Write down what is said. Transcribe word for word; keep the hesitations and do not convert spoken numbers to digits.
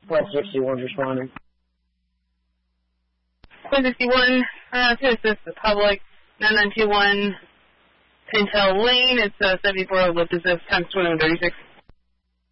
Quest sixty-one's responding. Quest sixty-one, uh, to assist the public, nine nine two one Pintail Lane, it's uh, seventy-four with assist times twenty-one thirty-six.